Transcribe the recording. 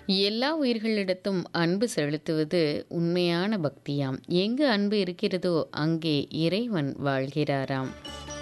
எல்லா உயிர்களிடத்தும் அன்பு செலுத்துவது உண்மையான பக்தியாம். எங்கு அன்பு இருக்கிறதோ அங்கே இறைவன் வாழ்கிறாராம்.